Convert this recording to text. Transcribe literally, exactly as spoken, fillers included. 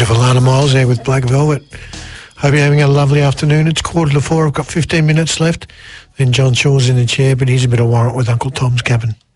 Beautiful Adam Miles there with Black Velvet. Hope you're having a lovely afternoon. It's quarter to four. I've got fifteen minutes left. Then John Shaw's in the chair, but here's a bit of Warrant with Uncle Tom's Cabin.